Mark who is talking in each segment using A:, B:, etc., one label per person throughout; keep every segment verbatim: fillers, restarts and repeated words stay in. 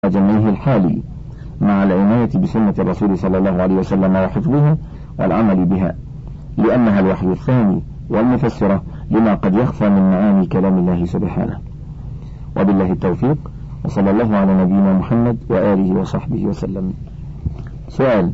A: جمعه الحالي مع العناية بسنة الرسول صلى الله عليه وسلم وحفظها والعمل بها، لأنها الوحي الثاني والمفسرة لما قد يخفى من معاني كلام الله سبحانه. وبالله التوفيق، وصلى الله على نبينا محمد وآله وصحبه وسلم. سؤال: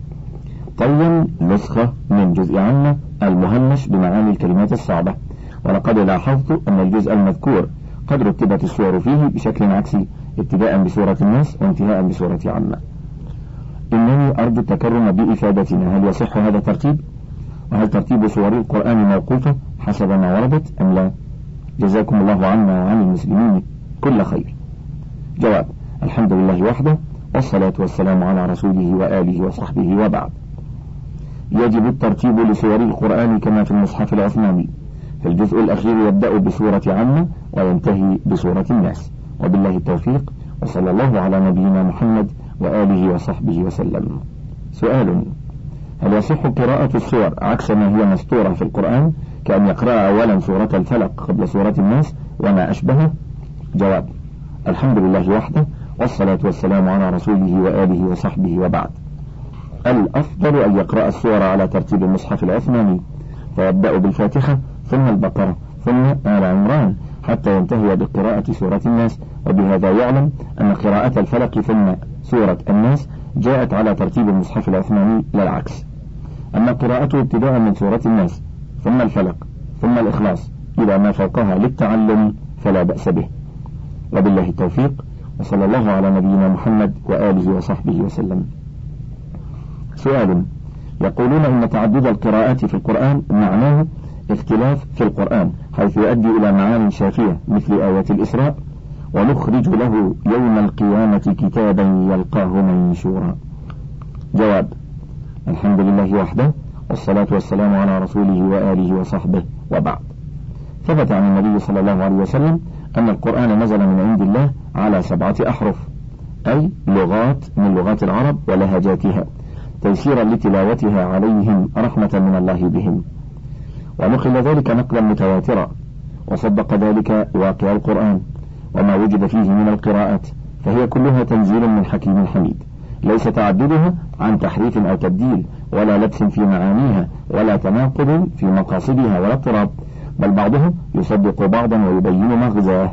A: قيم نسخة من جزء عامة المهمش بمعاني الكلمات الصعبة، ولقد لاحظت أن الجزء المذكور قد رتبت السور فيه بشكل عكسي، ابتداء بسورة الناس وانتهاء بسورة عامة. إنني أرجو التكرم بإفادتنا، هل يصح هذا الترتيب؟ وهل ترتيب سور القرآن موقوفة حسب ما وردت أم لا؟ جزاكم الله عنا وعن المسلمين كل خير. جواب: الحمد لله وحده، والصلاة والسلام على رسوله وآله وصحبه، وبعد. يجب الترتيب لسور القرآن كما في المصحف العثماني، فالجزء الأخير يبدأ بسورة عامة وينتهي بسورة الناس، وبالله التوفيق، وصلى الله على نبينا محمد وآله وصحبه وسلم. سؤال: هل يصح قراءة السور عكس ما هي مسطورة في القرآن، كأن يقرأ أولا سورة الفلق قبل سورة الناس وما أشبهه؟ جواب: الحمد لله وحده، والصلاة والسلام على رسوله وآله وصحبه، وبعد. الأفضل أن يقرأ السور على ترتيب المصحف العثماني، فيبدأ بالفاتحة ثم البقرة ثم آل عمران حتى ينتهي بقراءة سورة الناس، وبهذا يعلم أن قراءة الفلق ثم سورة الناس جاءت على ترتيب المصحف العثماني لا العكس. أما قراءته ابتداء من سورة الناس ثم الفلق ثم الإخلاص إلى ما فوقها للتعلم فلا بأس به، وبالله التوفيق، وصلى الله على نبينا محمد وآله وصحبه وسلم. سؤال: يقولون إن تعدد القراءات في القرآن معناه اختلاف في القرآن، حيث يؤدي إلى معاني شافية مثل آية الإسراء: ونخرج له يوم القيامة كتابا يلقاه منشورا. جواب: الحمد لله وحده، والصلاة والسلام على رسوله وآله وصحبه، وبعد. ثبت عن النبي صلى الله عليه وسلم أن القرآن نزل من عند الله على سبعة أحرف، أي لغات من لغات العرب ولهجاتها، تيسيرا لتلاوتها عليهم، رحمة من الله بهم. ونقل ذلك نقلا متواترا، وصدق ذلك واقع القرآن وما وجد فيه من القراءات، فهي كلها تنزيل من حكيم حميد، ليس تعددها عن تحريف أو تبديل، ولا لبس في معانيها، ولا تناقض في مقاصدها، ولا اضطراب، بل بعضها يصدق بعضا ويبين مغزاه.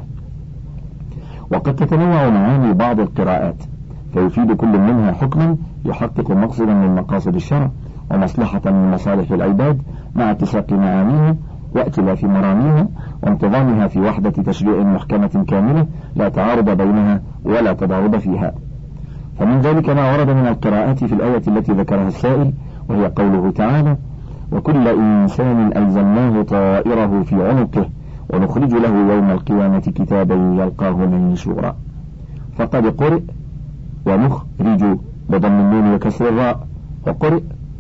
A: وقد تتنوع معاني بعض القراءات، فيفيد كل منها حكما يحقق مقصدا من مقاصد الشرع ومصلحة من مصالح العباد، مع اتساق معانيها وائتلاف مراميها وانتظامها في وحدة تشريع محكمة كاملة لا تعارض بينها ولا تضارب فيها. فمن ذلك ما ورد من القراءات في الآية التي ذكرها السائل، وهي قوله تعالى: وكل إنسان ألزمناه طائره في عنقه ونخرج له يوم القيامة كتابا يلقاه منشورا. فقد قرئ ونخرج بضم النون وكسر الراء، وقرئ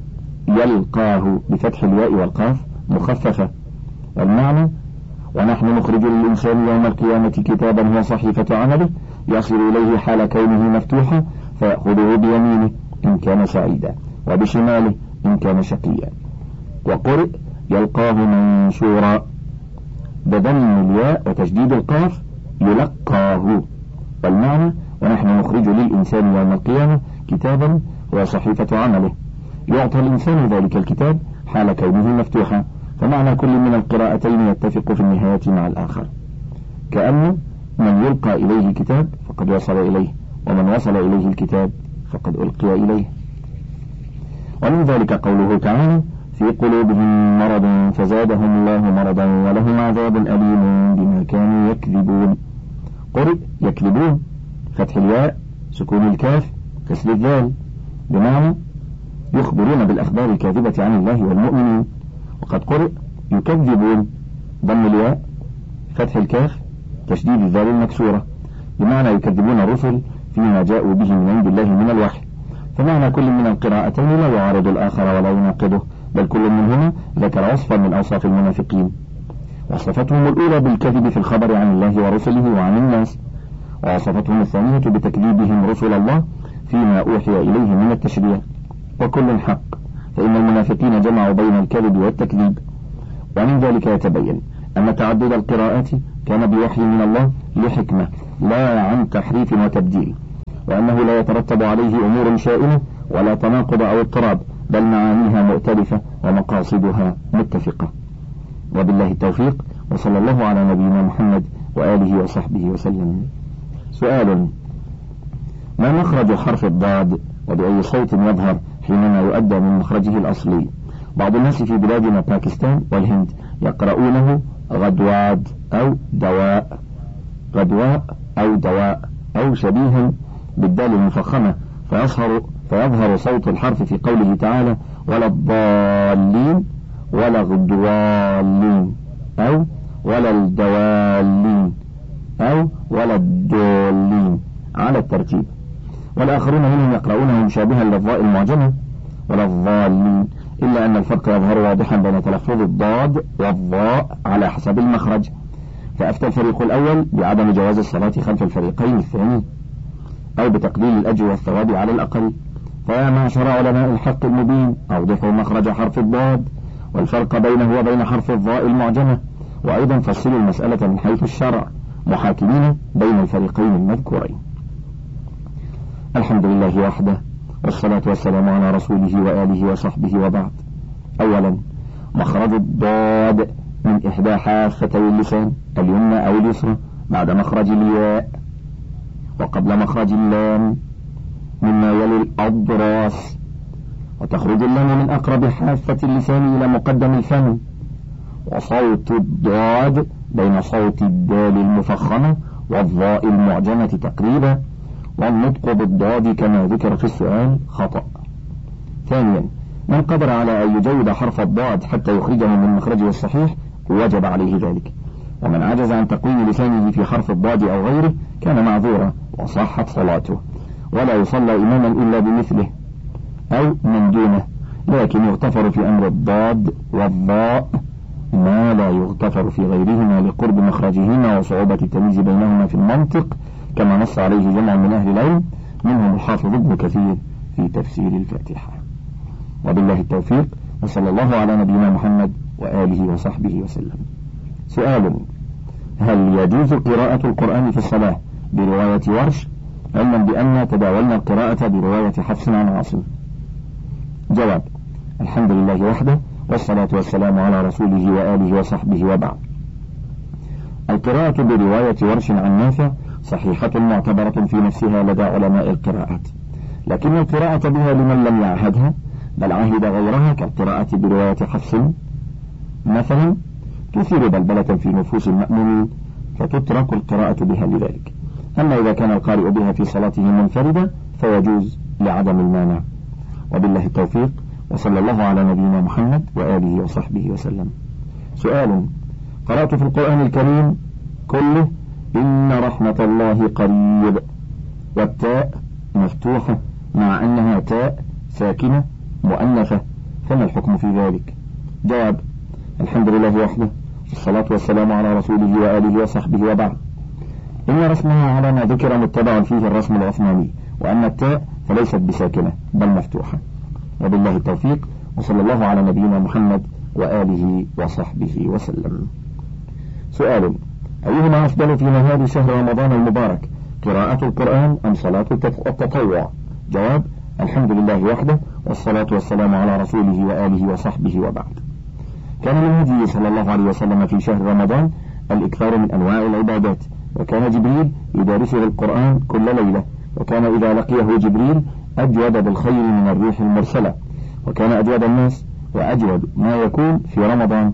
A: يلقاه بفتح الياء والقاف مخففة، والمعنى: ونحن نخرج للإنسان يوم القيامة كتابا هو صحيفة عمله يصل إليه حال كونه مفتوحا، فيأخذه بيمينه إن كان سعيدا وبشماله إن كان شقيا. وقرئ يلقاه منشورا بضم الياء وتشديد القاف يلقاه، والمعنى: ونحن نخرج للإنسان يوم القيامة كتابا هو صحيفة عمله يعطى الإنسان ذلك الكتاب حال كونه مفتوحا. فمعنى كل من القراءتين يتفق في النهاية مع الآخر، كأن من يلقى إليه الكتاب فقد وصل إليه، ومن وصل إليه الكتاب فقد ألقي إليه. ومن ذلك قوله تعالى: في قلوبهم مرض فزادهم الله مرضا ولهم عذاب أليم بما كانوا يكذبون. قرئ يكذبون، فتح الياء سكون الكاف كسر الذال، بمعنى يخبرون بالأخبار الكاذبة عن الله والمؤمنين. وقد قرئ يكذبون، ضم الياء فتح الكاف تشديد الذال المكسورة، بمعنى يكذبون الرسل فيما جاءوا به من عند الله من الوحي. فمعنى كل من القراءتين لا يعارض الآخر ولا يناقضه، بل كل منهما ذكر وصفا من أوصاف المنافقين، وصفتهم الأولى بالكذب في الخبر عن الله ورسله وعن الناس، ووصفتهم الثانية بتكذيبهم رسل الله فيما أوحي إليه من التشريع، وكل حق، فإن المنافقين جمعوا بين الكذب والتكذيب. ومن ذلك يتبين أن تعدد القراءات كان بوحي من الله لحكمة لا عن تحريف وتبديل، وأنه لا يترتب عليه أمور شائنة ولا تناقض أو اضطراب، بل معانيها مؤتلفة ومقاصدها متفقة. وبالله التوفيق، وصلى الله على نبينا محمد وآله وصحبه وسلم. سؤال: ما مخرج حرف الضاد، وبأي صوت يظهر حينما يؤدى من مخرجه الأصلي؟ بعض الناس في بلادنا باكستان والهند يقرؤونه غدواد أو دواء، غدواء أو دواء، أو شبيها بالدال المفخمة، فيظهر فيظهر صوت الحرف في قوله تعالى: ولا الضالين ولا الضالين، أو ولا الدوالين، أو ولا الدولين، على الترتيب. والآخرون منهم يقرؤونه مشابها للضاء المعجمة ولا الضالين، إلا أن الفرق يظهر واضحا بين تلفظ الضاد والضاء على حسب المخرج. فأفتى الفريق الأول بعدم جواز الصلاة خلف الفريقين الثاني، أو بتقليل الأجر والثواب على الأقل. فيا معشر علماء الحق المبين، أوضحوا مخرج حرف الضاد والفرق بينه وبين حرف الضاء المعجمة، وأيضا فصلوا المسألة من حيث الشرع، محاكمين بين الفريقين المذكورين. الحمد لله وحده، والصلاة والسلام على رسوله وآله وصحبه، وبعد. أولا، مخرج الضاد من إحدى حافتي اللسان، اليمنى أو اليسرى، بعد مخرج الياء وقبل مخرج اللام، مما يلي الأضراس. وتخرج اللام من أقرب حافة اللسان إلى مقدم الفم. وصوت الضاد بين صوت الدال المفخمة والضاء المعجمة تقريبا، والنطق بالضاد كما ذكر في السؤال خطأ. ثانيا، من قدر على أن يجود حرف الضاد حتى يخرجه من مخرجه الصحيح وجب عليه ذلك، ومن عجز عن تقويم لسانه في حرف الضاد أو غيره كان معذورا وصحت صلاته، ولا يصلى إماما إلا بمثله أو من دونه، لكن يغتفر في أمر الضاد والضاء ما لا يغتفر في غيرهما لقرب مخرجهما وصعوبة التمييز بينهما في المنطق، كما نص عليه جمع من أهل العلم منهم الحافظ ابن كثير في تفسير الفاتحة. وبالله التوفيق، وصلى الله على نبينا محمد وآله وصحبه وسلم. سؤال: هل يجوز قراءة القرآن في الصلاة برواية ورش، علما بأن تداولنا القراءة برواية حفص عن عاصم؟ جواب: الحمد لله وحده، والصلاة والسلام على رسوله وآله وصحبه، وبعد. القراءة برواية ورش عن نافع صحيحة معتبرة في نفسها لدى علماء القراءات، لكن القراءة بها لمن لم يعهدها بل عهد غيرها كالقراءة برواية حفص مثلا تثير بلبلة في نفوس المأمومين، فتترك القراءة بها لذلك. أما إذا كان القارئ بها في صلاته منفردة فيجوز لعدم المانع. وبالله التوفيق، وصلى الله على نبينا محمد وآله وصحبه وسلم. سؤال: قرأت في القرآن الكريم كله إن رحمة الله قريب، والتاء مفتوحة مع أنها تاء ساكنة مؤنثة، فما الحكم في ذلك؟ جواب: الحمد لله وحده، والصلاة والسلام على رسوله وآله وصحبه، وبعد. إن رسمها على ما ذكر متبع فيه الرسم العثماني، وأما التاء فليست بساكنة بل مفتوحة. وبالله التوفيق، وصلى الله على نبينا محمد وآله وصحبه وسلم. سؤال: أيهما أفضل في نهار شهر رمضان المبارك، قراءة القرآن أم صلاة التطوع؟ جواب: الحمد لله وحده، والصلاة والسلام على رسوله وآله وصحبه، وبعد. كان من هديه صلى الله عليه وسلم في شهر رمضان الإكثار من أنواع العبادات، وكان جبريل يدارسه القرآن كل ليلة، وكان إذا لقيه جبريل أجود بالخير من الريح المرسلة، وكان أجود الناس وأجود ما يكون في رمضان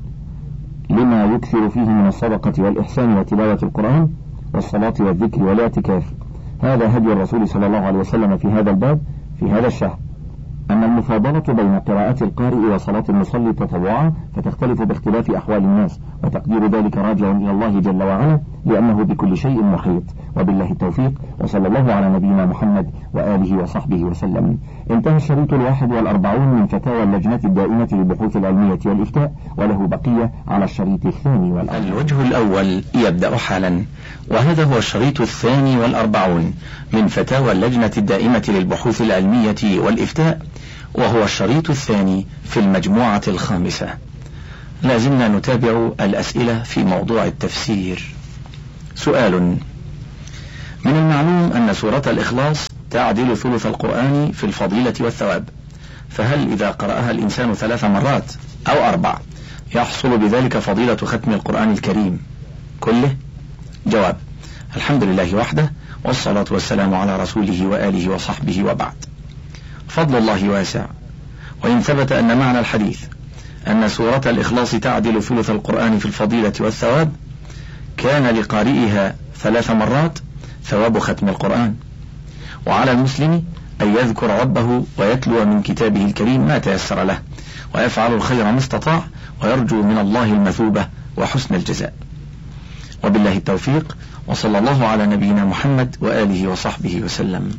A: لما يكثر فيه من الصدقة والإحسان وتلاوة القرآن والصلاة والذكر والاعتكاف. هذا هدي الرسول صلى الله عليه وسلم في هذا الباب في هذا الشهر. أما المفاضلة بين قراءة القارئ وصلاة المصلي تطوعا فتختلف باختلاف أحوال الناس، وتقدير ذلك راجع إلى الله جل وعلا، لأنه بكل شيء محيط. وبالله التوفيق، وصلى الله على نبينا محمد وآله وصحبه وسلم. انتهى الشريط الواحد والأربعون من فتاوى اللجنة الدائمة للبحوث العلمية والإفتاء، وله بقية على الشريط الثاني والأول.
B: الوجه الأول يبدأ حالا، وهذا هو الشريط الثاني والأربعون من فتاوى اللجنة الدائمة للبحوث العلمية والإفتاء، وهو الشريط الثاني في المجموعة الخامسة. لازلنا نتابع الأسئلة في موضوع التفسير. سؤال: من المعلوم أن سورة الإخلاص تعدل ثلث القرآن في الفضيلة والثواب، فهل إذا قرأها الإنسان ثلاث مرات أو أربع يحصل بذلك فضيلة ختم القرآن الكريم كله؟ جواب: الحمد لله وحده، والصلاة والسلام على رسوله وآله وصحبه، وبعد. فضل الله واسع، وإن ثبت أن معنى الحديث أن سورة الإخلاص تعدل ثلث القرآن في الفضيلة والثواب، كان لقارئها ثلاث مرات ثواب ختم القرآن. وعلى المسلم أن يذكر ربه ويتلو من كتابه الكريم ما تيسر له، ويفعل الخير ما استطاع، ويرجو من الله المثوبة وحسن الجزاء. وبالله التوفيق، وصلى الله على نبينا محمد وآله وصحبه وسلم.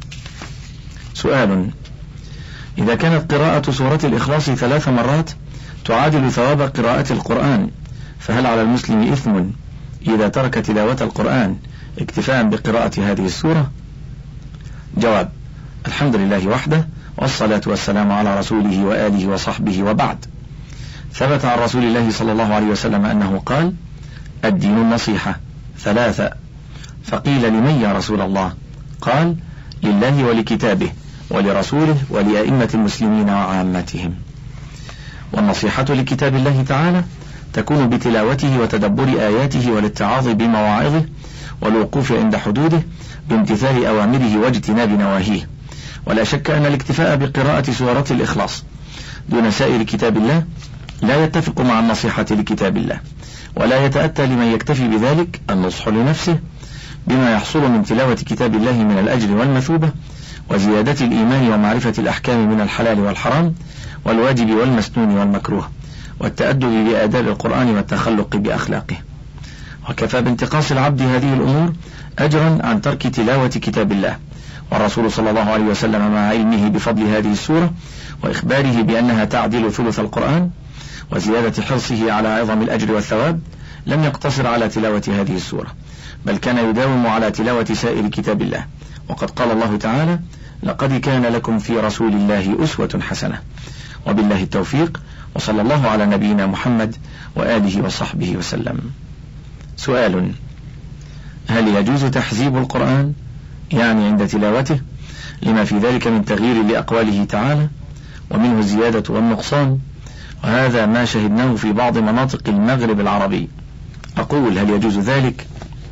B: سؤال: إذا كانت قراءة سورة الإخلاص ثلاث مرات تعادل ثواب قراءة القرآن، فهل على المسلم إثم إذا ترك تلاوة القرآن اكتفاء بقراءة هذه السورة؟ جواب: الحمد لله وحده، والصلاة والسلام على رسوله وآله وصحبه، وبعد. ثبت عن رسول الله صلى الله عليه وسلم أنه قال: الدين النصيحة ثلاثة. فقيل: لمن يا رسول الله؟ قال: لله ولكتابه ولرسوله ولأئمة المسلمين وعامتهم. والنصيحة لكتاب الله تعالى تكون بتلاوته وتدبر آياته والاتعاظ بمواعظه والوقوف عند حدوده بامتثال أوامره واجتناب نواهيه. ولا شك أن الاكتفاء بقراءة سورة الإخلاص دون سائر كتاب الله لا يتفق مع النصيحة لكتاب الله، ولا يتأتى لمن يكتفي بذلك النصح لنفسه بما يحصل من تلاوة كتاب الله من الأجر والمثوبة وزيادة الإيمان ومعرفة الأحكام من الحلال والحرام والواجب والمسنون والمكروه والتأدب بآداب القرآن والتخلق بأخلاقه. وكفى بانتقاص العبد هذه الأمور أجرا عن ترك تلاوة كتاب الله. والرسول صلى الله عليه وسلم مع علمه بفضل هذه السورة وإخباره بأنها تعدل ثلث القرآن وزيادة حرصه على عظم الأجر والثواب لم يقتصر على تلاوة هذه السورة، بل كان يداوم على تلاوة سائر كتاب الله. وقد قال الله تعالى: لقد كان لكم في رسول الله أسوة حسنة. وبالله التوفيق، وصلى الله على نبينا محمد وآله وصحبه وسلم. سؤال: هل يجوز تحزيب القرآن يعني عند تلاوته لما في ذلك من تغيير لأقواله تعالى ومنه الزيادة والنقصان؟ وهذا ما شهدناه في بعض مناطق المغرب العربي. أقول: هل يجوز ذلك؟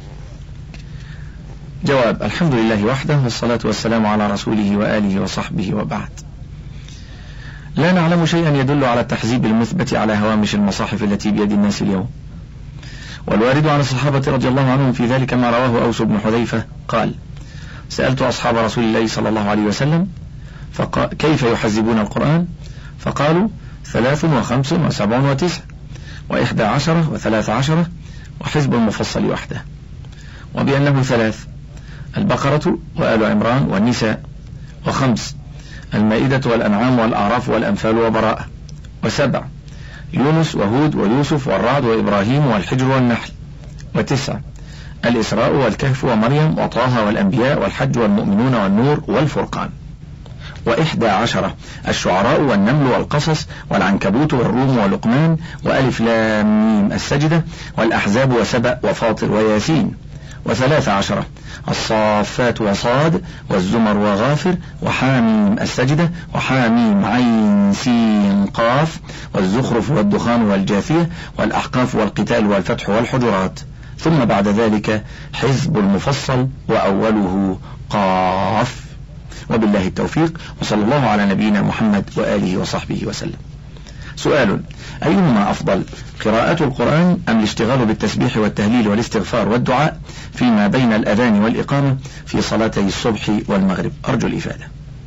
B: جواب: الحمد لله وحده، والصلاة والسلام على رسوله وآله وصحبه، وبعد. لا نعلم شيئا يدل على التحزيب المثبت على هوامش المصاحف التي بيد الناس اليوم. والوارد عن الصحابة رضي الله عنهم في ذلك ما رواه أوس بن حذيفة قال: سألت أصحاب رسول الله صلى الله عليه وسلم فقال: كيف يحزبون القرآن؟ فقالوا: ثلاث وخمس وسبع وتسع وإحدى عشرة وثلاث عشرة وحزب المفصل وحده، وبأنه ثلاث: البقرة وآل عمران والنساء، وخمس: المائدة والأنعام والأعراف والأنفال وبراءة، وسبع: يونس وهود ويوسف والرعد وإبراهيم والحجر والنحل، وتسع: الإسراء والكهف ومريم وطه والأنبياء والحج والمؤمنون والنور والفرقان، وإحدى عشرة: الشعراء والنمل والقصص والعنكبوت والروم ولقمان وألف لام ميم السجدة والأحزاب وسبأ وفاطر وياسين، وثلاث عشرة: الصافات وصاد والزمر وغافر وحاميم السجدة وحاميم عين سين قاف والزخرف والدخان والجاثية والأحقاف والقتال والفتح والحجرات، ثم بعد ذلك حزب المفصل وأوله قاف. وبالله التوفيق، وصلى الله على نبينا محمد وآله وصحبه وسلم. سؤال: أيهما أفضل، قراءة القرآن أم الاشتغال بالتسبيح والتهليل والاستغفار والدعاء فيما بين الأذان والإقامة في صلاتي الصبح والمغرب؟ أرجو الإفادة.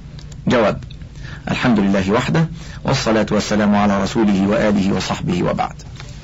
B: جواب: الحمد لله وحده، والصلاة والسلام على رسوله وآله وصحبه، وبعد.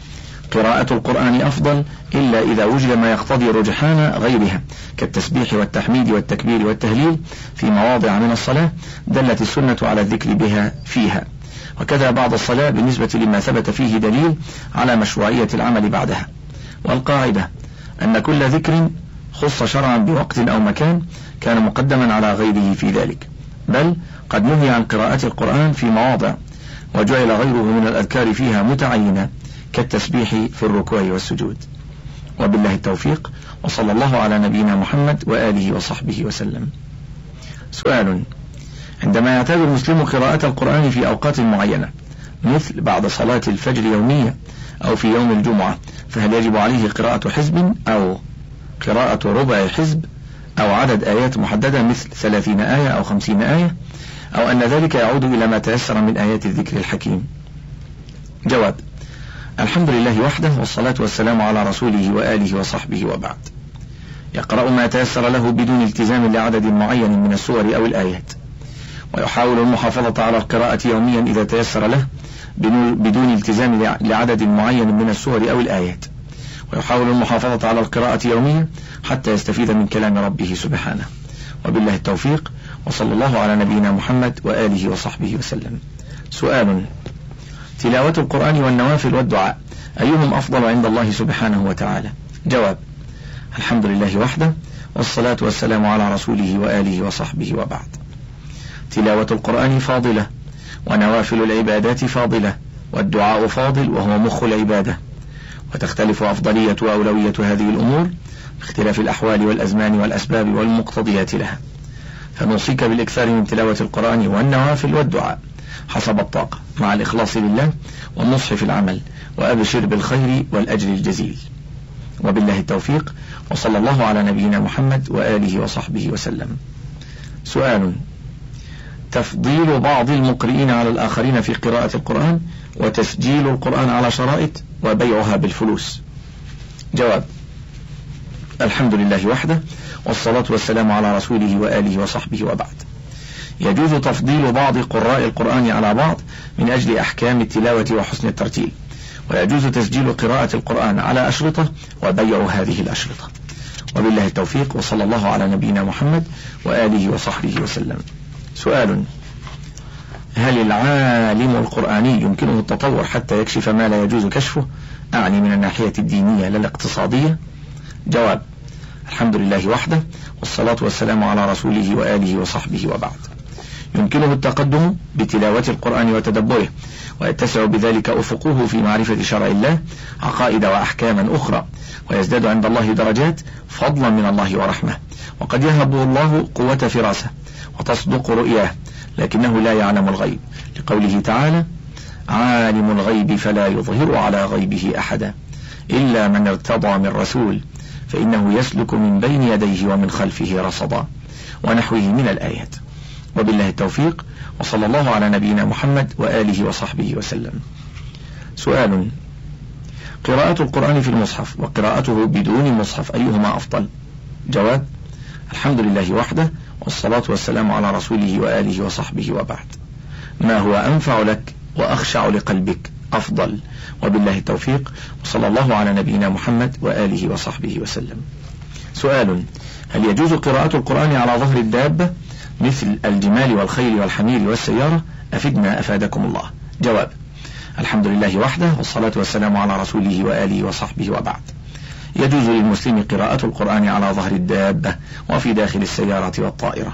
B: قراءة القرآن أفضل إلا إذا وجد ما يقتضي رجحان غيرها كالتسبيح والتحميد والتكبير والتهليل في مواضع من الصلاة دلت السنة على الذكر بها فيها، وكذا بعد الصلاة بالنسبة لما ثبت فيه دليل على مشروعية العمل بعدها. والقاعدة أن كل ذكر خص شرعا بوقت أو مكان كان مقدما على غيره في ذلك، بل قد نهي عن قراءة القرآن في مواضع وجعل غيره من الأذكار فيها متعينا كالتسبيح في الركوع والسجود. وبالله التوفيق، وصلى الله على نبينا محمد وآله وصحبه وسلم. سؤال: عندما يعتاد المسلم قراءة القرآن في أوقات معينة مثل بعد صلاة الفجر يومية أو في يوم الجمعة، فهل يجب عليه قراءة حزب أو قراءة ربع حزب أو عدد آيات محددة مثل ثلاثين آية أو خمسين آية، أو أن ذلك يعود إلى ما تيسر من آيات الذكر الحكيم؟ جواب: الحمد لله وحده، والصلاة والسلام على رسوله وآله وصحبه، وبعد. يقرأ ما تيسر له بدون التزام لعدد معين من السور أو الآيات، ويحاول المحافظة على القراءة يوميا إذا تيسر له بدون التزام لعدد معين من السور أو الآيات، ويحاول المحافظة على القراءة يوميا حتى يستفيد من كلام ربه سبحانه، وبالله التوفيق، وصلى الله على نبينا محمد وآله وصحبه وسلم. سؤال: تلاوة القرآن والنوافل والدعاء أيهم أفضل عند الله سبحانه وتعالى؟ جواب: الحمد لله وحده، والصلاة والسلام على رسوله وآله وصحبه، وبعد. تلاوة القرآن فاضلة، ونوافل العبادات فاضلة، والدعاء فاضل وهو مخ العبادة، وتختلف أفضلية وأولوية هذه الأمور باختلاف الأحوال والأزمان والأسباب والمقتضيات لها، فنوصيك بالإكثار من تلاوة القرآن والنوافل والدعاء حسب الطاقة مع الإخلاص لله والنصح في العمل، وأبشر بالخير والأجر الجزيل، وبالله التوفيق، وصلى الله على نبينا محمد وآله وصحبه وسلم. سؤال: تفضيل بعض المقرئين على الآخرين في قراءة القرآن، وتسجيل القرآن على شرائط، وبيعها بالفلوس. جواب: الحمد لله وحده، والصلاة والسلام على رسوله وآله وصحبه، وبعد. يجوز تفضيل بعض قراء القرآن على بعض من أجل أحكام التلاوة وحسن الترتيل، ويجوز تسجيل قراءة القرآن على أشرطة وبيع هذه الأشرطة، وبالله التوفيق، وصلى الله على نبينا محمد وآله وصحبه وسلم. سؤال: هل العالم القرآني يمكنه التطور حتى يكشف ما لا يجوز كشفه؟ أعني من الناحية الدينية لا الاقتصادية. جواب: الحمد لله وحده، والصلاة والسلام على رسوله وآله وصحبه، وبعد. يمكنه التقدم بتلاوة القرآن وتدبره، ويتسع بذلك أفقه في معرفة شرع الله، عقائد وأحكاما أخرى، ويزداد عند الله درجات فضلا من الله ورحمة، وقد يهب الله قوة فراسة وتصدق رؤياه، لكنه لا يعلم الغيب، لقوله تعالى: عالم الغيب فلا يظهر على غيبه أحدا إلا من ارتضى من رسول فإنه يسلك من بين يديه ومن خلفه رصدا، ونحوه من الآيات، وبالله التوفيق، وصلى الله على نبينا محمد وآله وصحبه وسلم. سؤال: قراءة القرآن في المصحف وقراءته بدون مصحف أيهما أفضل؟ جواب: الحمد لله وحده، والصلاة والسلام على رسوله وآله وصحبه، وبعد. ما هو أنفع لك وأخشع لقلبك أفضل، وبالله التوفيق، وصلى الله على نبينا محمد وآله وصحبه وسلم. سؤال: هل يجوز قراءة القرآن على ظهر الدابة مثل الجمال والخيل والحمير والسيارة؟ أفدنا أفادكم الله. جواب: الحمد لله وحده، والصلاة والسلام على رسوله وآله وصحبه، وبعد. يجوز للمسلم قراءة القرآن على ظهر الدابة وفي داخل السيارة والطائرة،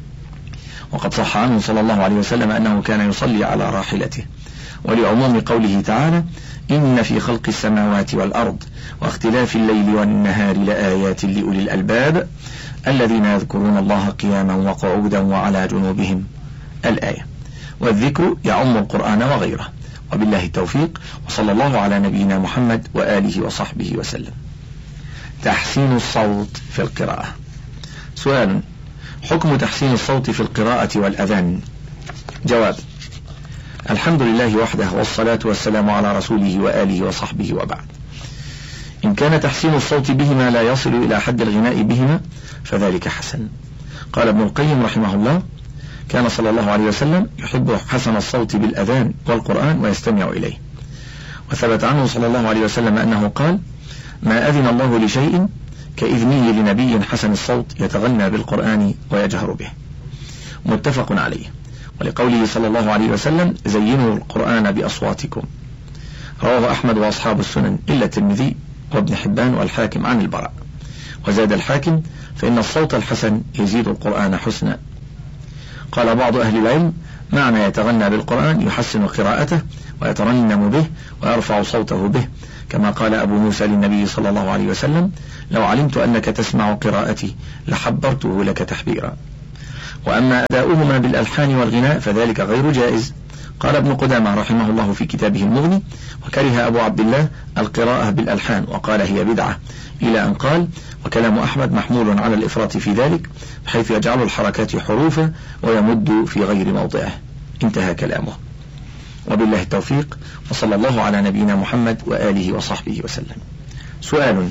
B: وقد صح عنه صلى الله عليه وسلم أنه كان يصلي على راحلته، ولعموم قوله تعالى: إن في خلق السماوات والأرض واختلاف الليل والنهار لآيات لأولي الألباب الذين يذكرون الله قياما وقعودا وعلى جنوبهم، الآية. والذكر يعم القرآن وغيره، وبالله التوفيق، وصلى الله على نبينا محمد وآله وصحبه وسلم. تحسين الصوت في القراءة. سؤال: حكم تحسين الصوت في القراءة والأذان؟ جواب: الحمد لله وحده، والصلاة والسلام على رسوله وآله وصحبه، وبعد. إن كان تحسين الصوت بهما لا يصل إلى حد الغناء بهما فذلك حسن. قال ابن القيم رحمه الله: كان صلى الله عليه وسلم يحب حسن الصوت بالأذان والقرآن ويستمع إليه، وثبت عنه صلى الله عليه وسلم أنه قال: ما أذن الله لشيء كإذنه لنبي حسن الصوت يتغنى بالقرآن ويجهر به، متفق عليه. ولقوله صلى الله عليه وسلم: زينوا القرآن بأصواتكم، رواه أحمد وأصحاب السنن إلا الترمذي وابن حبان والحاكم عن البراء. وزاد الحاكم: فإن الصوت الحسن يزيد القرآن حسنا. قال بعض أهل العلم: معنى يتغنى بالقرآن يحسن قراءته ويترنم به ويرفع صوته به، كما قال أبو موسى للنبي صلى الله عليه وسلم: لو علمت أنك تسمع قراءتي لحبرته لك تحبيرا. وأما أداؤهما بالألحان والغناء فذلك غير جائز. قال ابن قدامة رحمه الله في كتابه المغني: وكره أبو عبد الله القراءة بالألحان وقال هي بدعة، إلى أن قال: وكلام أحمد محمول على الإفراط في ذلك، بحيث يجعل الحركات حروفا ويمد في غير موضعه. انتهى كلامه، وبالله التوفيق، وصلى الله على نبينا محمد وآله وصحبه وسلم. سؤال: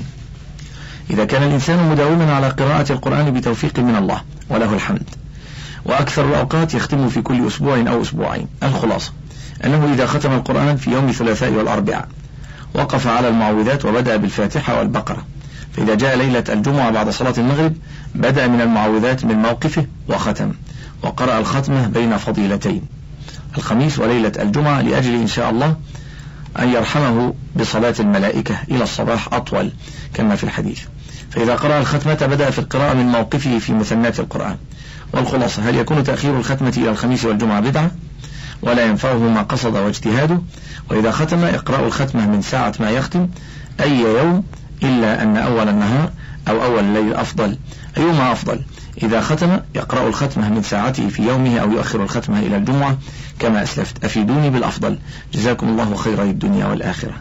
B: إذا كان الإنسان مداوما على قراءة القرآن بتوفيق من الله وله الحمد، وأكثر الأوقات يختم في كل أسبوع أو أسبوعين، الخلاصة أنه إذا ختم القرآن في يوم الثلاثاء والأربعاء وقف على المعوذات وبدأ بالفاتحة والبقرة، فإذا جاء ليلة الجمعة بعد صلاة المغرب بدأ من المعوذات من موقفه وختم، وقرأ الختمة بين فضيلتين الخميس وليلة الجمعة، لأجل إن شاء الله أن يرحمه بصلاة الملائكة إلى الصباح أطول كما في الحديث. فإذا قرأ الختمة بدأ في القراءة من موقفه في مثنات القرآن. والخلاصة: هل يكون تأخير الختمة إلى الخميس والجمعة بدعة ولا ينفعه ما قصد واجتهاده؟ وإذا ختم يقرأ الختمة من ساعة ما يختم أي يوم، إلا أن أول النهار أو أول الليل أفضل. أيهما أفضل؟ إذا ختم يقرأ الختمة من ساعته في يومه أو يؤخر الختمة إلى الجمعة كما أسلفت. أفيدوني بالأفضل، جزاكم الله خير الدنيا والآخرة.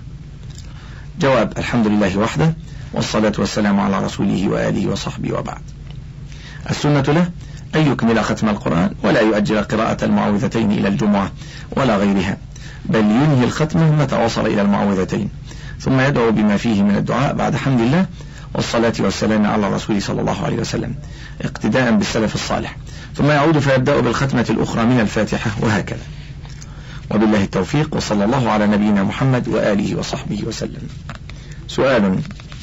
B: جواب: الحمد لله وحده، والصلاة والسلام على رسوله وآله وصحبه وبعد. السنة له أن يكمل ختم القرآن ولا يؤجل قراءة المعوذتين إلى الجمعة ولا غيرها، بل ينهي الختمة متى وصل إلى المعوذتين، ثم يدعو بما فيه من الدعاء بعد حمد الله والصلاة والسلام على الرسول صلى الله عليه وسلم، اقتداء بالسلف الصالح، ثم يعود فيبدأ بالختمة الأخرى من الفاتحة، وهكذا. وبالله التوفيق، وصلى الله على نبينا محمد وآله وصحبه وسلم. سؤال: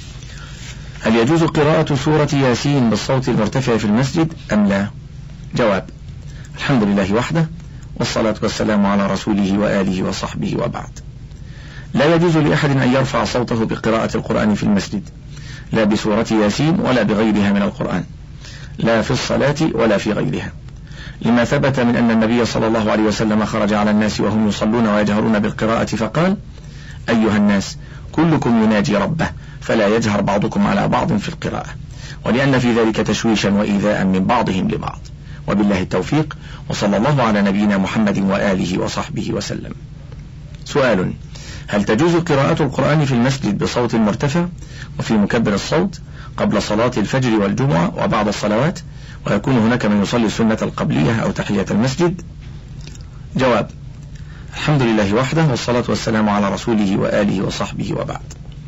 B: هل يجوز قراءة سورة ياسين بالصوت المرتفع في المسجد أم لا؟ جواب: الحمد لله وحده، والصلاة والسلام على رسوله وآله وصحبه وبعد. لا يجوز لأحد أن يرفع صوته بقراءة القرآن في المسجد، لا بسورة ياسين ولا بغيرها من القرآن، لا في الصلاة ولا في غيرها، لما ثبت من أن النبي صلى الله عليه وسلم خرج على الناس وهم يصلون ويجهرون بالقراءة فقال: أيها الناس كلكم يناجي ربه فلا يجهر بعضكم على بعض في القراءة، ولأن في ذلك تشويشا وإيذاء من بعضهم لبعض. وبالله التوفيق، وصلى الله على نبينا محمد وآله وصحبه وسلم. سؤال: هل تجوز قراءة القرآن في المسجد بصوت مرتفع وفي مكبر الصوت قبل صلاة الفجر والجمعة وبعد الصلوات، ويكون هناك من يصلي السنة القبلية أو تحية المسجد؟ جواب: الحمد لله وحده، والصلاة والسلام على رسوله وآله وصحبه وبعد.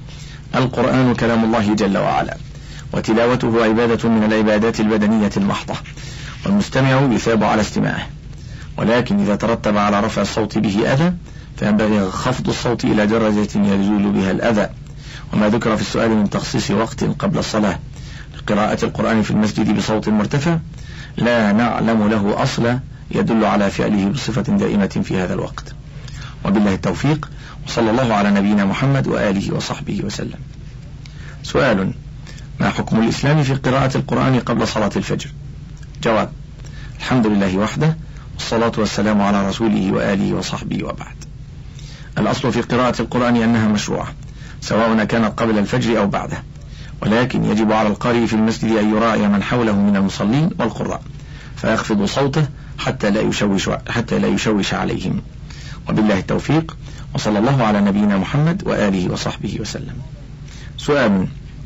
B: القرآن كلام الله جل وعلا، وتلاوته عبادة من العبادات البدنية المحضة، والمستمع يثاب على استماعه، ولكن إذا ترتب على رفع الصوت به أذى فينبغي خفض الصوت إلى درجة يزول بها الأذى. وما ذكر في السؤال من تخصيص وقت قبل الصلاة لقراءة القرآن في المسجد بصوت مرتفع لا نعلم له أصلا يدل على فعله بصفة دائمة في هذا الوقت. وبالله التوفيق، وصلى الله على نبينا محمد وآله وصحبه وسلم. سؤال: ما حكم الإسلام في قراءة القرآن قبل صلاة الفجر؟ جواب: الحمد لله وحده، والصلاة والسلام على رسوله وآله وصحبه وبعد. الأصل في قراءة القرآن أنها مشروعة، سواء كانت قبل الفجر أو بعده، ولكن يجب على القارئ في المسجد أن يراعي من حوله من المصلين والقراء فيخفض صوته حتى لا يشوش حتى لا يشوش عليهم. وبالله التوفيق، وصلى الله على نبينا محمد وآله وصحبه وسلم. سؤال: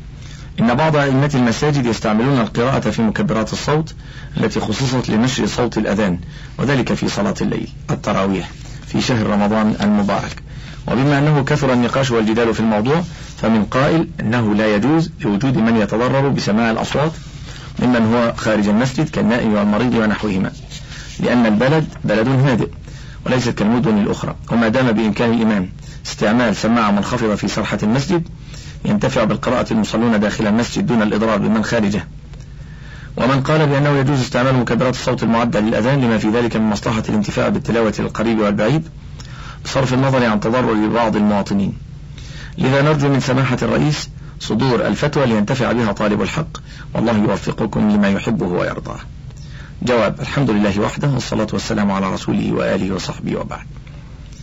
B: إن بعض أئمة المساجد يستعملون القراءة في مكبرات الصوت التي خصصت لنشر صوت الأذان، وذلك في صلاة الليل التراويح في شهر رمضان المبارك. وبما أنه كثر النقاش والجدال في الموضوع، فمن قائل أنه لا يجوز لوجود من يتضرر بسماع الأصوات ممن هو خارج المسجد كالنائم والمريض ونحوهما، لأن البلد بلد هادئ وليست كالمدن الأخرى، وما دام بإمكان الإمام استعمال سماعة منخفضة في سرحة المسجد ينتفع بالقراءة المصلون داخل المسجد دون الإضرار بمن خارجه. ومن قال بأنه يجوز استعمال مكبرات الصوت المعدة للأذان لما في ذلك من مصلحة الانتفاع بالتلاوة للقريب والبعيد بصرف النظر عن تضرر بعض المواطنين. لذا نرجو من سماحة الرئيس صدور الفتوى لينتفع بها طالب الحق، والله يوفقكم لما يحبه ويرضاه. جواب: الحمد لله وحده، والصلاة والسلام على رسوله وآله وصحبه وبعد.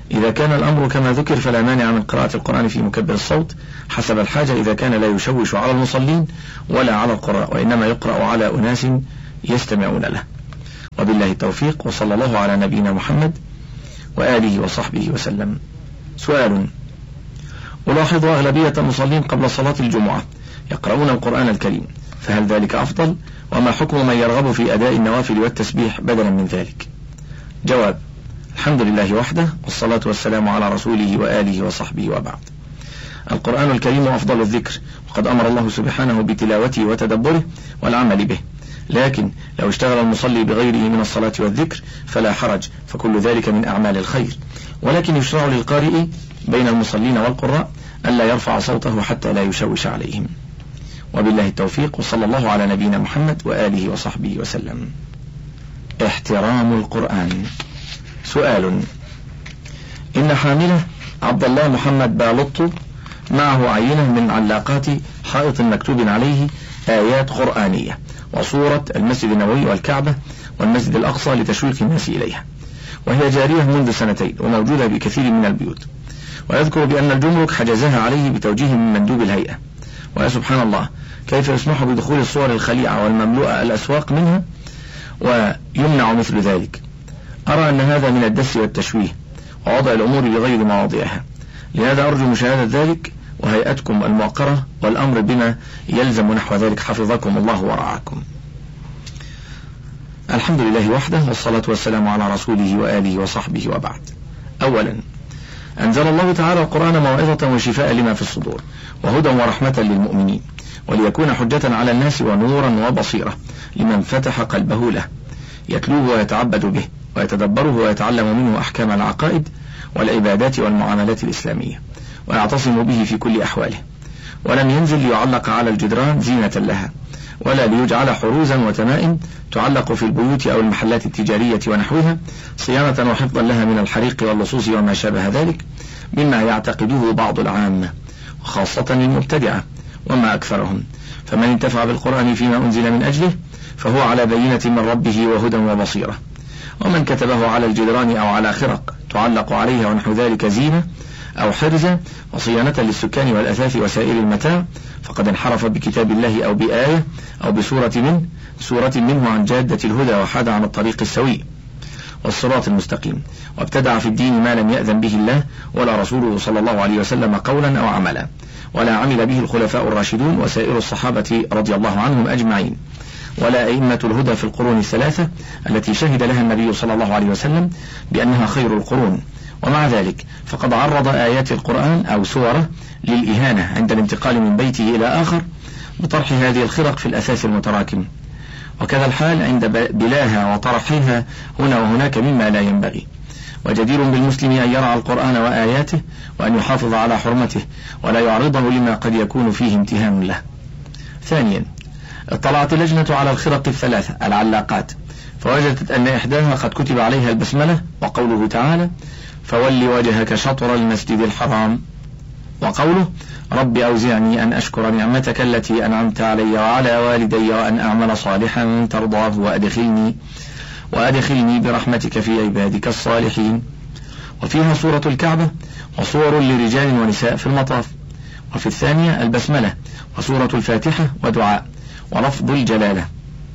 B: إذا كان الأمر كما ذكر فلا مانع من قراءة القرآن في مكبر الصوت حسب الحاجة، إذا كان لا يشوش على المصلين ولا على القراء، وإنما يقرأ على أناس يستمعون له. وبالله التوفيق، وصلى الله على نبينا محمد وآله وصحبه وسلم. سؤال: ألاحظ أغلبية المصلين قبل صلاة الجمعة يقرؤون القرآن الكريم، فهل ذلك أفضل؟ وما حكم من يرغب في أداء النوافل والتسبيح بدلا من ذلك؟ جواب: الحمد لله وحده، والصلاة والسلام على رسوله وآله وصحبه، وبعد. القرآن الكريم أفضل الذكر، وقد أمر الله سبحانه بتلاوته وتدبره والعمل به، لكن لو اشتغل المصلي بغيره من الصلاة والذكر فلا حرج، فكل ذلك من أعمال الخير، ولكن يشرع للقارئ بين المصلين والقراء ألا يرفع صوته حتى لا يشوش عليهم. وبالله التوفيق، وصلى الله على نبينا محمد وآله وصحبه وسلم. احترام القرآن. سؤال: إن حامله عبد الله محمد بالط معه عينة من علاقات حائط مكتوب عليه آيات قرآنية وصورة المسجد النبوي والكعبة والمسجد الأقصى لتشويق الناس إليها، وهي جارية منذ سنتين وموجودة بكثير من البيوت، ويذكر بأن الجمرك حجزها عليه بتوجيه من مندوب الهيئة. ويا سبحان الله، كيف يسمح بدخول الصور الخليعة والمملوءة الأسواق منها ويمنع مثل ذلك؟ أرى أن هذا من الدس والتشويه ووضع الأمور بغير مواضعها، لهذا أرجو مشاهدة ذلك وهيئتكم الموقرة والأمر بما يلزم نحو ذلك، حفظكم الله ورعاكم. الحمد لله وحده، والصلاة والسلام على رسوله وآله وصحبه، وبعد. أولا، أنزل الله تعالى القرآن موعظة وشفاء لما في الصدور وهدى ورحمة للمؤمنين، وليكون حجة على الناس ونورا وبصيرة لمن فتح قلبه له، يتلوه ويتعبد به ويتدبره ويتعلم منه أحكام العقائد والعبادات والمعاملات الإسلامية، ويعتصم به في كل أحواله. ولم ينزل ليعلق على الجدران زينة لها، ولا ليجعل حروزا وتمائم تعلق في البيوت أو المحلات التجارية ونحوها صيانة وحفظا لها من الحريق واللصوص وما شابه ذلك مما يعتقده بعض العامة، وخاصة المبتدعة وما أكثرهم. فمن انتفع بالقرآن فيما أنزل من أجله فهو على بينة من ربه وهدى وبصيرة، ومن كتبه على الجدران أو على خرق تعلق عليها ونحو ذلك زينة أو حرزة وصيانة للسكان والأثاث وسائر المتاع فقد انحرف بكتاب الله أو بآية أو بسورة منه سورة منه عن جادة الهدى وحاد عن الطريق السوي والصراط المستقيم، وابتدع في الدين ما لم يأذن به الله ولا رسوله صلى الله عليه وسلم قولا أو عملا، ولا عمل به الخلفاء الراشدون وسائر الصحابة رضي الله عنهم أجمعين، ولا أئمة الهدى في القرون الثلاثة التي شهد لها النبي صلى الله عليه وسلم بأنها خير القرون. ومع ذلك فقد عرض آيات القرآن أو سورة للإهانة عند الانتقال من بيته إلى آخر بطرح هذه الخرق في الأثاث المتراكم، وكذا الحال عند بلاها وطرحها هنا وهناك مما لا ينبغي. وجدير بالمسلم أن يرعى القرآن وآياته وأن يحافظ على حرمته ولا يعرضه لما قد يكون فيه امتهان له. ثانيا، اطلعت اللجنة على الخرق الثلاثة العلاقات فوجدت أن إحداها قد كتب عليها البسملة وقوله تعالى فول وجهك شطر المسجد الحرام، وقوله رب أوزعني أن أشكر نعمتك التي أنعمت علي وعلى والدي وأن أعمل صالحا ترضاه وأدخلني وأدخلني برحمتك في عبادك الصالحين. وفيها سورة الكعبة وصور لرجال ونساء في المطاف. وفي الثانية البسملة وسورة الفاتحة ولفظ ولفظ الجلالة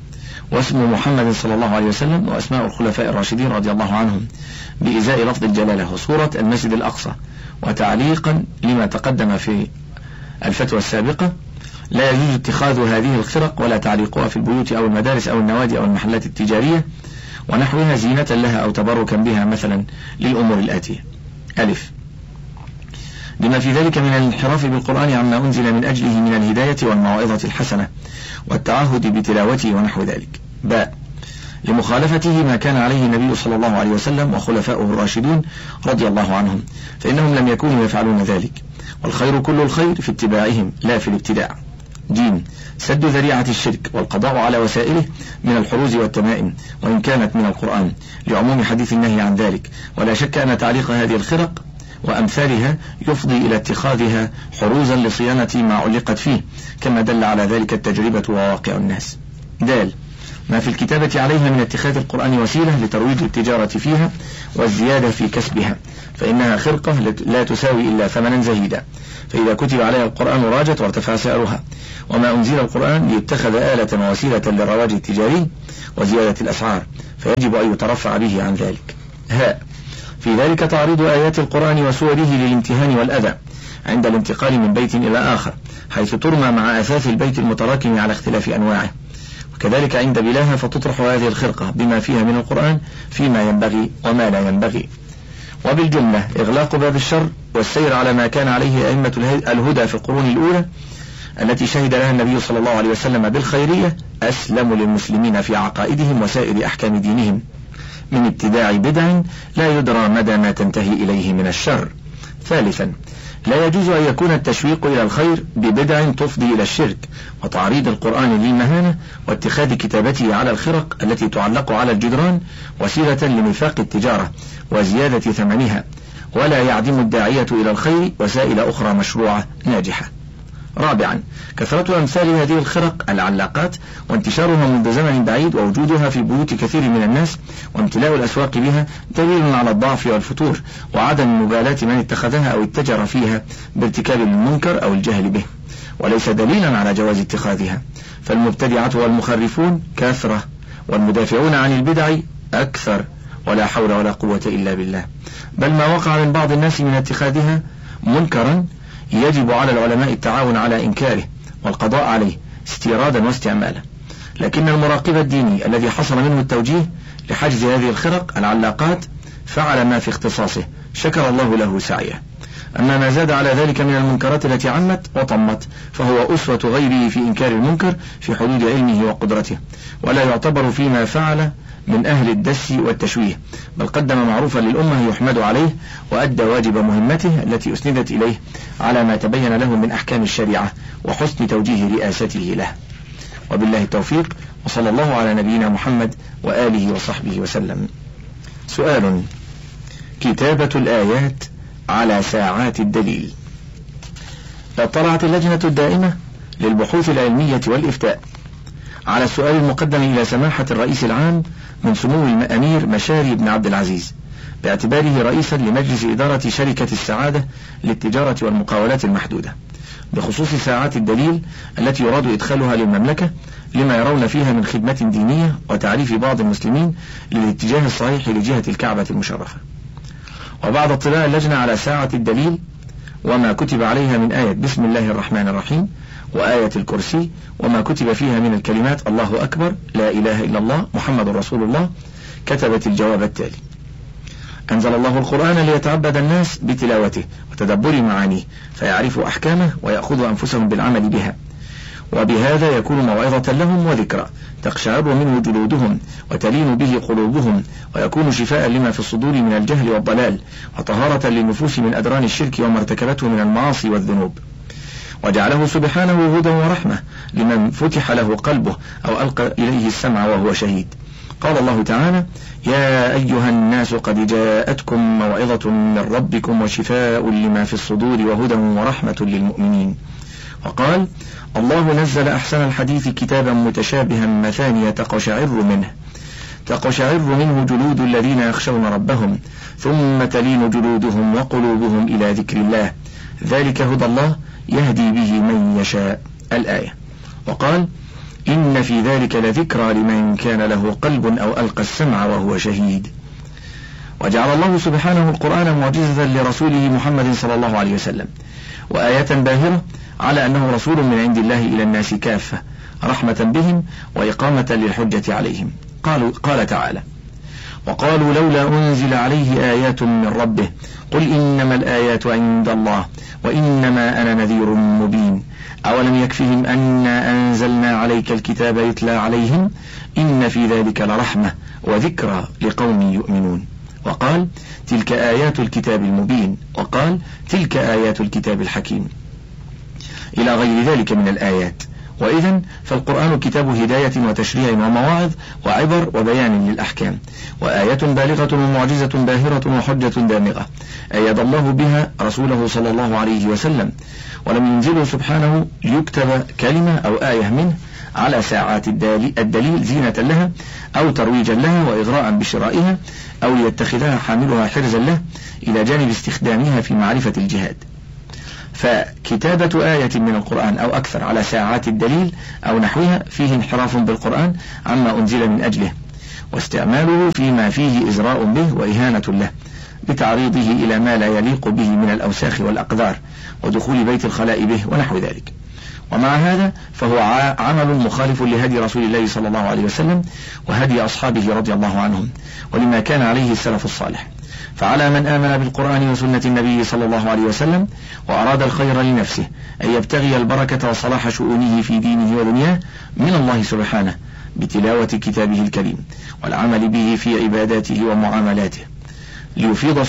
B: واسم محمد صلى الله عليه وسلم وأسماء الخلفاء الراشدين رضي الله عنهم بإزاء لفظ الجلالة وسورة المسجد الأقصى. وتعليقا لما تقدم في الفتوى السابقة، لا يجوز اتخاذ هذه الخرق ولا تعليقها في البيوت أو المدارس أو النوادي أو المحلات التجارية ونحوها زينة لها أو تبركا بها مثلا للأمور الآتية: ألف، لما في ذلك من الانحراف بالقرآن عما أنزل من أجله من الهداية والموعظة الحسنة والتعهد بتلاوته ونحو ذلك. باء، لمخالفته ما كان عليه النبي صلى الله عليه وسلم وخلفاؤه الراشدون رضي الله عنهم، فإنهم لم يكونوا يفعلون ذلك، والخير كل الخير في اتباعهم لا في الابتداع. جيم، سد ذريعة الشرك والقضاء على وسائله من الحروز والتمائم وإن كانت من القرآن لعموم حديث النهي عن ذلك، ولا شك أن تعليق هذه الخرق وأمثالها يفضي إلى اتخاذها حروزا لصيانة ما علقت فيه، كما دل على ذلك التجربة وواقع الناس. دال، ما في الكتابة عليها من اتخاذ القرآن وسيلة لترويج التجارة فيها والزيادة في كسبها، فإنها خرقة لا تساوي إلا ثمنا زهيدا، فإذا كتب عليها القرآن راجت وارتفع سعرها. وما أنزل القرآن ليتخذ آلة ووسيلة للرواج التجاري وزيادة الأسعار، فيجب أن يترفع به عن ذلك. هاء في ذلك تعريض آيات القرآن وسوره للامتهان والأذى عند الانتقال من بيت إلى آخر، حيث ترمى مع أثاث البيت المتراكم على اختلاف أنواعه، وكذلك عند بلاها فتطرح هذه الخرقة بما فيها من القرآن فيما ينبغي وما لا ينبغي. وبالجملة إغلاق باب الشر والسير على ما كان عليه أئمة الهدى في القرون الأولى التي شهد لها النبي صلى الله عليه وسلم بالخيرية أسلم للمسلمين في عقائدهم وسائر أحكام دينهم من ابتداع بدع لا يدرى مدى ما تنتهي إليه من الشر. ثالثا لا يجوز أن يكون التشويق إلى الخير ببدع تفضي إلى الشرك وتعريض القرآن للمهانة واتخاذ كتابته على الخرق التي تعلق على الجدران وسيلة لنفاق التجارة وزيادة ثمنها، ولا يعدم الداعية إلى الخير وسائل أخرى مشروعة ناجحة. رابعا كثرة أمثال هذه الخرق العلاقات وانتشارها منذ زمن بعيد ووجودها في بيوت كثير من الناس وامتلاء الأسواق بها دليل على الضعف والفتور وعدم مبالاة من اتخذها أو اتجر فيها بارتكاب المنكر أو الجهل به، وليس دليلا على جواز اتخاذها، فالمبتدعة والمخرفون كثرة والمدافعون عن البدع أكثر، ولا حول ولا قوة إلا بالله. بل ما وقع من بعض الناس من اتخاذها منكرا يجب على العلماء التعاون على إنكاره والقضاء عليه استيرادا واستعمالا، لكن المراقب الديني الذي حصل منه التوجيه لحجز هذه الخرق العلاقات فعل ما في اختصاصه شكر الله له سعيه. أما ما زاد على ذلك من المنكرات التي عمت وطمت فهو أسوة غيره في إنكار المنكر في حدود علمه وقدرته، ولا يعتبر فيما فعل من أهل الدس والتشويه، بل قدم معروفا للأمة يحمد عليه وأدى واجب مهمته التي أسندت إليه على ما تبين له من أحكام الشريعة وحسن توجيه رئاسته له. وبالله التوفيق، وصلى الله على نبينا محمد وآله وصحبه وسلم. سؤال: كتابة الآيات على ساعات الدليل. اطلعت اللجنة الدائمة للبحوث العلمية والإفتاء على السؤال المقدم إلى سماحة الرئيس العام من سمو الأمير مشاري بن عبد العزيز باعتباره رئيسا لمجلس إدارة شركة السعادة للتجارة والمقاولات المحدودة بخصوص ساعات الدليل التي يراد إدخالها للمملكة لما يرون فيها من خدمة دينية وتعريف بعض المسلمين للاتجاه الصحيح لجهة الكعبة المشرفة. وبعد اطلاع اللجنة على ساعة الدليل وما كتب عليها من آية بسم الله الرحمن الرحيم وآية الكرسي وما كتب فيها من الكلمات الله أكبر لا إله إلا الله محمد رسول الله، كتبت الجواب التالي: أنزل الله القرآن ليتعبد الناس بتلاوته وتدبر معانيه فيعرفوا أحكامه ويأخذوا أنفسهم بالعمل بها، وبهذا يكون موعظة لهم وذكرى تقشعر منه جلودهم وتلين به قلوبهم، ويكون شفاء لما في الصدور من الجهل والضلال وطهارة للنفوس من أدران الشرك وما ارتكبته من المعاصي والذنوب. وجعله سبحانه هدى ورحمة لمن فتح له قلبه أو ألقى إليه السمع وهو شهيد. قال الله تعالى: يا أيها الناس قد جاءتكم موعظة من ربكم وشفاء لما في الصدور وهدى ورحمة للمؤمنين. وقال: الله نزل أحسن الحديث كتابا متشابها مثانية تقشعر منه تقشعر منه جلود الذين يخشون ربهم ثم تلين جلودهم وقلوبهم إلى ذكر الله ذلك هدى الله يهدي به من يشاء. الآية. وقال: إن في ذلك لذكرى لمن كان له قلب أو ألقى السمع وهو شهيد. وجعل الله سبحانه القرآن معجزة لرسوله محمد صلى الله عليه وسلم وآية باهرة على أنه رسول من عند الله إلى الناس كافة رحمة بهم وإقامة للحجة عليهم. قالوا قال تعالى: وقالوا لولا أنزل عليه آيات من ربه قل إنما الآيات عند الله وإنما أنا نذير مبين أولم يكفهم أنا أنزلنا عليك الكتاب يتلى عليهم إن في ذلك لرحمة وذكرى لقوم يؤمنون. وقال: تلك آيات الكتاب المبين. وقال: تلك آيات الكتاب الحكيم، إلى غير ذلك من الآيات. وإذن فالقرآن كتاب هداية وتشريع ومواعظ وعبر وبيان للأحكام، وآية بالغة ومعجزة باهرة وحجة دامغة أيد الله بها رسوله صلى الله عليه وسلم، ولم ينزله سبحانه ليكتب كلمة أو آية منه على ساعات الدليل زينة لها أو ترويجا لها وإغراء بشرائها، أو ليتخذها حاملها حرزا له إلى جانب استخدامها في معرفة الجهاد. فكتابة آية من القرآن أو أكثر على ساعات الدليل أو نحوها فيه انحراف بالقرآن عما أنزل من أجله، واستعماله فيما فيه إزراء به وإهانة له بتعريضه إلى ما لا يليق به من الأوساخ والأقدار ودخول بيت الخلاء به ونحو ذلك. ومع هذا فهو عمل مخالف لهدي رسول الله صلى الله عليه وسلم وهدي أصحابه رضي الله عنهم ولما كان عليه السلف الصالح. فعلى من آمن بالقرآن وسنة النبي صلى الله عليه وسلم وأراد الخير لنفسه أن يبتغي البركة وصلاح شؤونه في دينه ودنياه من الله سبحانه بتلاوة كتابه الكريم والعمل به في عباداته ومعاملاته، ليفيض